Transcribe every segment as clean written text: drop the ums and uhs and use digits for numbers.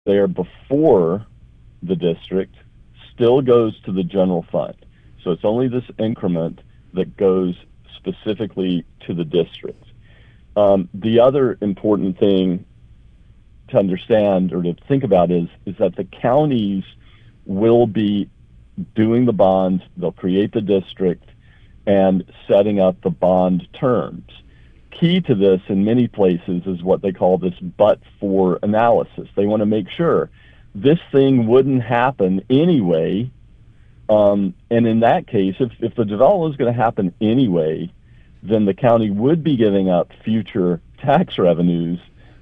there before the district still goes to the general fund. So it's only this increment that goes specifically to the district. The other important thing to understand or to think about is that the counties will be doing the bonds, they'll create the district, and setting up the bond terms. Key to this in many places is what they call this but-for analysis. They want to make sure this thing wouldn't happen anyway, and in that case, if the development is going to happen anyway, then the county would be giving up future tax revenues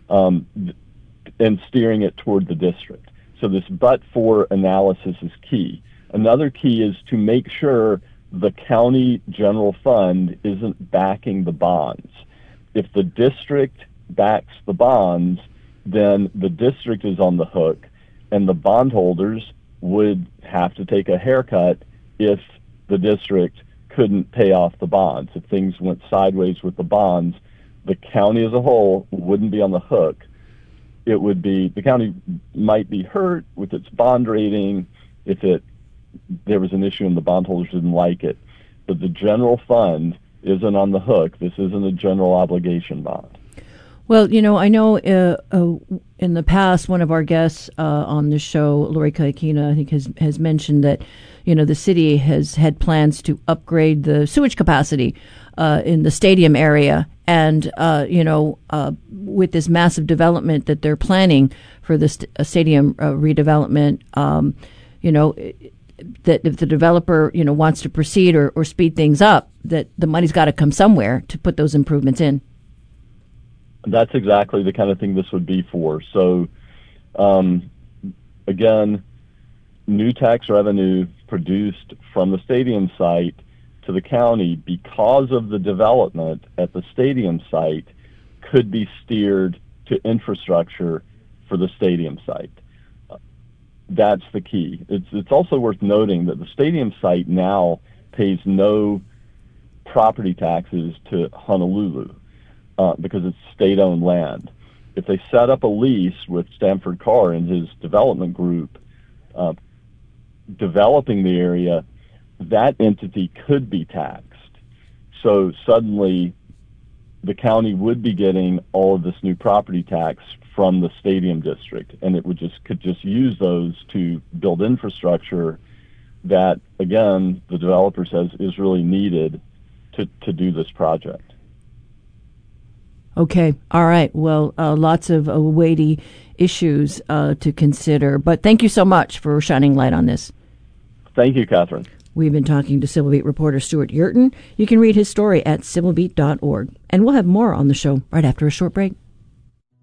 and steering it toward the district. So this but-for analysis is key. Another key is to make sure the county general fund isn't backing the bonds. If the district backs the bonds, then the district is on the hook, and the bondholders would have to take a haircut if the district couldn't pay off the bonds. If things went sideways with the bonds, the county as a whole wouldn't be on the hook. It would be, the county might be hurt with its bond rating if there was an issue and the bondholders didn't like it. But the general fund isn't on the hook. This isn't a general obligation bond. Well, I know in the past, one of our guests on the show, Lori Kaikina, I think has mentioned that, the city has had plans to upgrade the sewage capacity in the stadium area. And, with this massive development that they're planning for the stadium redevelopment, that if the developer, wants to proceed or speed things up, that the money's got to come somewhere to put those improvements in. That's exactly the kind of thing this would be for. So, again, new tax revenue produced from the stadium site to the county because of the development at the stadium site could be steered to infrastructure for the stadium site. That's the key. It's also worth noting that the stadium site now pays no property taxes to Honolulu because it's state-owned land. If they set up a lease with Stanford Carr and his development group developing the area, that entity could be taxed. So suddenly the county would be getting all of this new property tax from the stadium district, and it could just use those to build infrastructure that, again, the developer says is really needed to do this project. Okay. All right. Well, lots of weighty issues to consider, but thank you so much for shining light on this. Thank you, Catherine. We've been talking to Civil Beat reporter Stuart Yurton. You can read his story at civilbeat.org. And we'll have more on the show right after a short break.